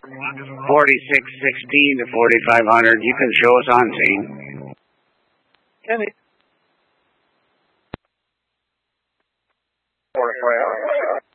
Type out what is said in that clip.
4616 to 4500. You can show us on scene. Kenny. 45.